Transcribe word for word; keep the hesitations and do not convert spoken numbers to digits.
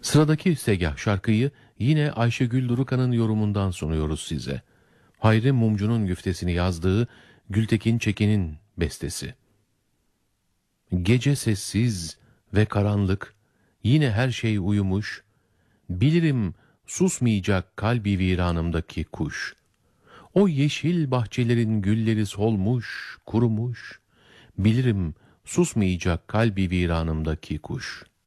Sıradaki segah şarkıyı yine Ayşegül Durukan'ın yorumundan sunuyoruz size. Hayri Mumcu'nun güftesini yazdığı Gültekin Çekin'in bestesi. Gece sessiz ve karanlık, yine her şey uyumuş, bilirim susmayacak kalbi viranımdaki kuş. O yeşil bahçelerin gülleri solmuş, kurumuş, bilirim susmayacak kalbi viranımdaki kuş.